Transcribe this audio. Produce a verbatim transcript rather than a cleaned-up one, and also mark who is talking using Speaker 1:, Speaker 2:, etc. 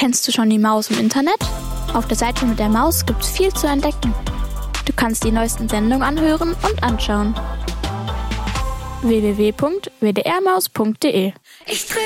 Speaker 1: Kennst du schon die Maus im Internet? Auf der Seite mit der Maus gibt's viel zu entdecken. Du kannst die neuesten Sendungen anhören und anschauen. w w w punkt w d r maus punkt d e
Speaker 2: Ich dreh